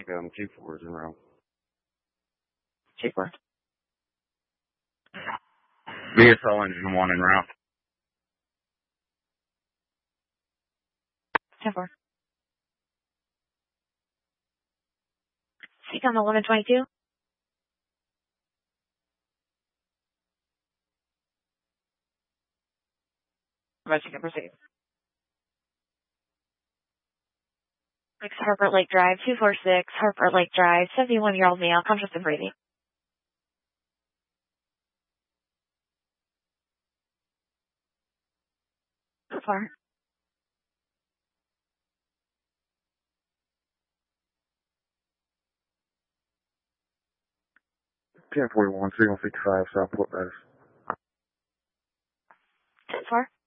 2 4s in a row. 2 4. VSL engine 1 en route. 10 4. Seek on 1122. Roger, can proceed. Harper Lake Drive, 246, Harper Lake Drive, 71-year-old male, conscious and breathing. How far? 1041, signal 55, Southport Base. 10 4.